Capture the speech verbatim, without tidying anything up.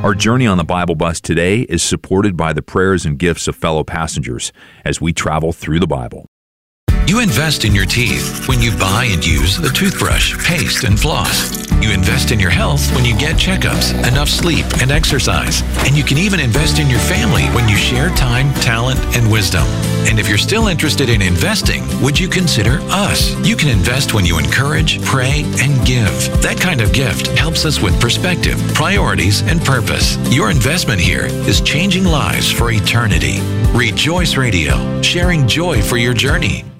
Our journey on the Bible Bus today is supported by the prayers and gifts of fellow passengers as we travel through the Bible. You invest in your teeth when you buy and use a toothbrush, paste, and floss. You invest in your health when you get checkups, enough sleep, and exercise. And you can even invest in your family when you share time, talent, and wisdom. And if you're still interested in investing, would you consider us? You can invest when you encourage, pray, and give. That kind of gift helps us with perspective, priorities, and purpose. Your investment here is changing lives for eternity. Rejoice Radio, sharing joy for your journey.